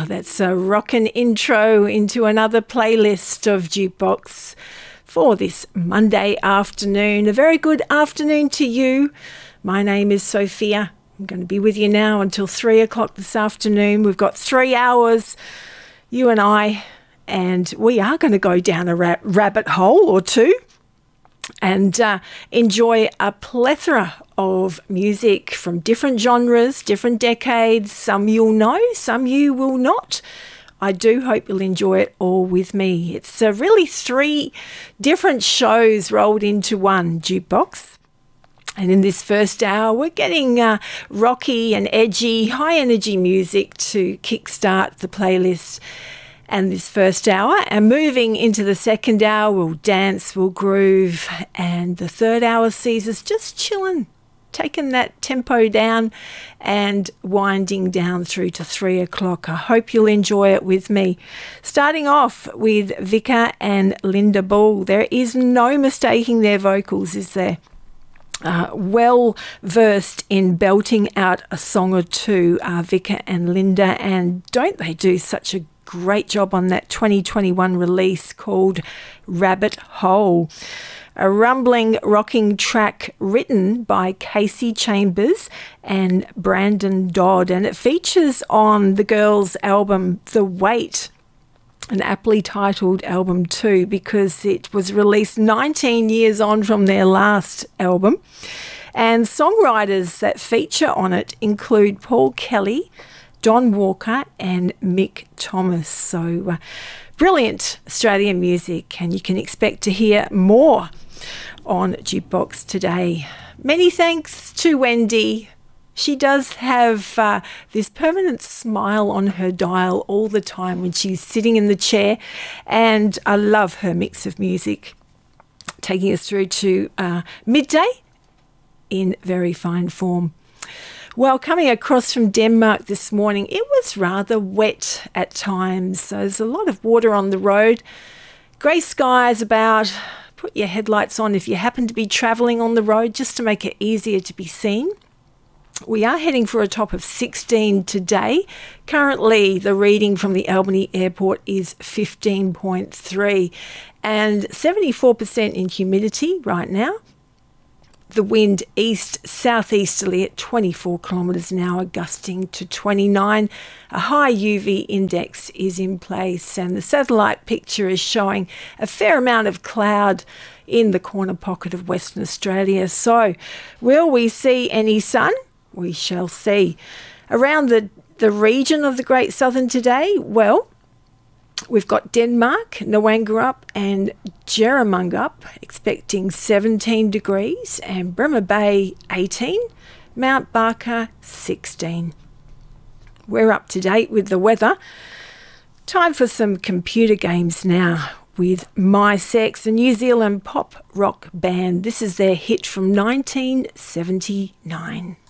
That's a rockin' intro into another playlist of Jukebox for this Monday afternoon. A very good afternoon to you. My name is Sophia. I'm going to be with you now until 3 o'clock this afternoon. We've got 3 hours, you and I, and we are going to go down a rabbit hole or two and enjoy a plethora of music from different genres, different decades. Some you'll know, some you will not. I do hope you'll enjoy it all with me. It's really 3 different shows rolled into one, Jukebox. And in this first hour, we're getting rocky and edgy, high-energy music to kickstart the playlist and this first hour. And moving into the second hour, we'll dance, we'll groove. And the third hour sees us just chilling, taking that tempo down and winding down through to 3 o'clock. I hope you'll enjoy it with me. Starting off with Vika and Linda Bull. There is no mistaking their vocals, is there? Well versed in belting out a song or two, Vika and Linda, and don't they do such a great job on that 2021 release called Rabbit Hole. A rumbling, rocking track written by Casey Chambers and Brandon Dodd, and it features on the girls' album The Wait, an aptly titled album too, because it was released 19 years on from their last album. And songwriters that feature on it include Paul Kelly, Don Walker and Mick Thomas. So brilliant Australian music, and you can expect to hear more on Jukebox today. Many thanks to Wendy. She does have this permanent smile on her dial all the time when she's sitting in the chair, and I love her mix of music, taking us through to midday in very fine form. Well, coming across from Denmark this morning, it was rather wet at times. So there's a lot of water on the road. Grey skies about. Put your headlights on if you happen to be travelling on the road, just to make it easier to be seen. We are heading for a top of 16 today. Currently, the reading from the Albany Airport is 15.3 and 74% in humidity right now. The wind east-southeasterly at 24 kilometres an hour, gusting to 29. A high UV index is in place, and the satellite picture is showing a fair amount of cloud in the corner pocket of Western Australia. So, will we see any sun? We shall see. Around the region of the Great Southern today, well, we've got Denmark, Nwangerup and Jerramungup expecting 17 degrees, and Bremer Bay 18, Mount Barker 16. We're up to date with the weather. Time for some computer games now with My Sex, a New Zealand pop rock band. This is their hit from 1979.